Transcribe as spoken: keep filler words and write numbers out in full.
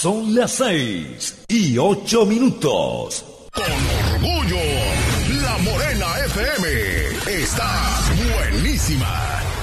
Son las seis y ocho minutos. Con orgullo, La Morena F M está buenísima.